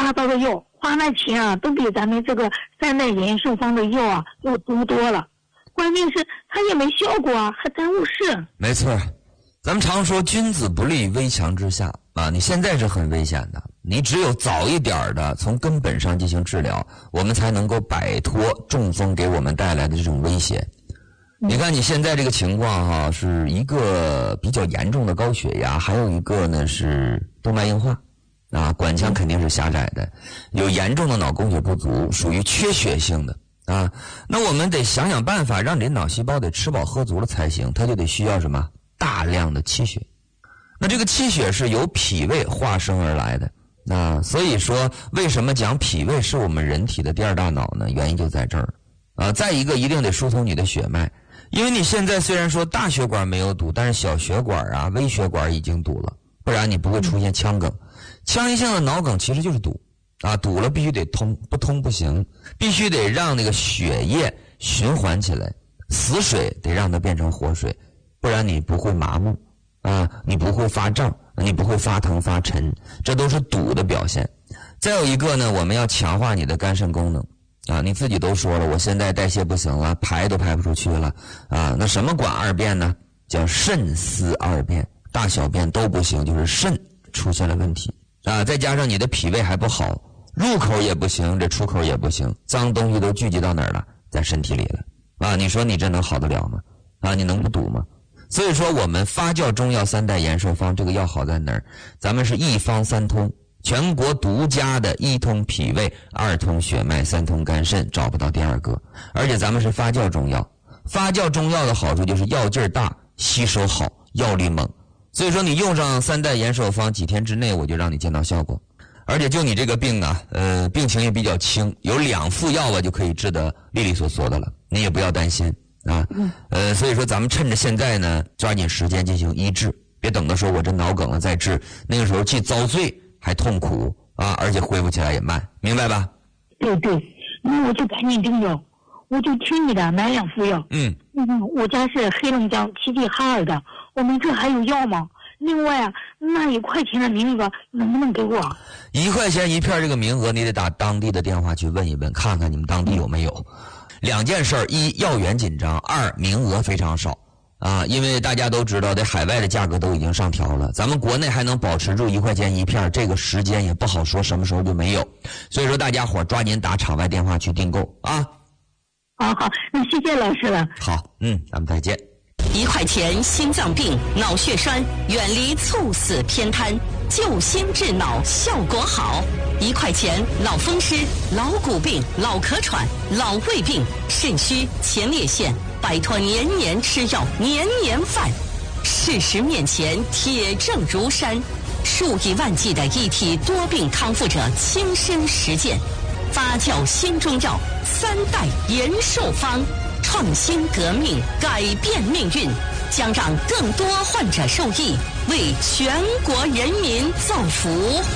八糟的药，花那钱啊都比咱们这个3代延寿方的药啊要多了。关键是它也没效果啊，还耽误事。 没错，咱们常说君子不立危墙之下啊，你现在是很危险的，你只有早一点的从根本上进行治疗，我们才能够摆脱中风给我们带来的这种威胁。你看你现在这个情况是一个比较严重的高血压，还有一个呢是动脉硬化啊，管腔肯定是狭窄的，有严重的脑供血不足，属于缺血性的啊。那我们得想想办法，让你的脑细胞得吃饱喝足了才行，它就得需要什么？大量的气血。那这个气血是由脾胃化生而来的啊，所以说为什么讲脾胃是我们人体的第二大脑呢？原因就在这儿啊。再一个，一定得疏通你的血脉。因为你现在虽然说大血管没有堵，但是小血管啊、微血管已经堵了，不然你不会出现腔梗。腔溢性的脑梗其实就是堵啊，堵了必须得通，不通不行，必须得让那个血液循环起来，死水得让它变成活水，不然你不会麻木啊，你不会发胀，你不会发疼发沉，这都是堵的表现。再有一个呢，我们要强化你的肝肾功能。啊，你自己都说了，我现在代谢不行了，排都排不出去了啊。那什么管二便呢？叫肾司二便，大小便都不行，就是肾出现了问题啊。再加上你的脾胃还不好，入口也不行，这出口也不行，脏东西都聚集到哪儿了？在身体里了啊。你说你这能好得了吗？啊，你能不堵吗？所以说我们发酵中药3代延寿方这个药好在哪儿？咱们是一方三通。全国独家的1通脾胃、2通血脉、3通肝肾，找不到第二个。而且咱们是发酵中药，发酵中药的好处就是药劲儿大，吸收好，药力猛。所以说你用上3代延寿方，几天之内我就让你见到效果。而且就你这个病啊，病情也比较轻，有2副药吧就可以治得利利索索的了，你也不要担心啊。所以说咱们趁着现在呢，抓紧时间进行医治，别等到说我这脑梗了再治，那个时候既遭罪还痛苦啊，而且恢复起来也慢，明白吧？ 对，那我就赶紧订药，我就听你的买2副药。我家是黑龙江齐齐哈尔的，我们这还有药吗？另外啊，那1块钱的名额能不能给我 ？1块钱1片这个名额，你得打当地的电话去问一问，看看你们当地有没有。2件事，一药源紧张，2名额非常少。啊，因为大家都知道，在海外的价格都已经上调了，咱们国内还能保持住1块钱1片，这个时间也不好说什么时候就没有，所以说大家伙抓紧打场外电话去订购啊。 好，那谢谢老师了。 好，咱们再见。 1块钱心脏病、脑血栓，远离猝死偏瘫，救心治脑效果好。1块钱脑风湿、老骨病、老咳喘、老胃病、肾虚、前列腺，摆脱年年吃药、年年犯。事实面前，铁证如山，数以万计的一体多病康复者亲身实践，发酵新中药3代延寿方。创新革命，改变命运，将让更多患者受益，为全国人民造福。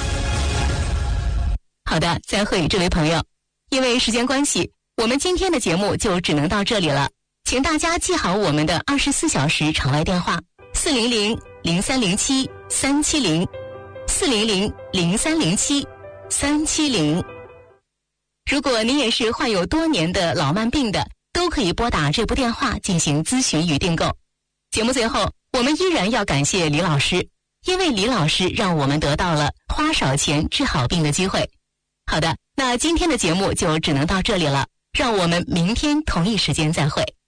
好的，再会，这位朋友。因为时间关系，我们今天的节目就只能到这里了。请大家记好我们的24小时场外电话：400-0307-370，400-0307-370。如果您也是患有多年的老慢病的，都可以拨打这部电话进行咨询与订购。节目最后，我们依然要感谢李老师，因为李老师让我们得到了花少钱治好病的机会。好的，那今天的节目就只能到这里了，让我们明天同一时间再会。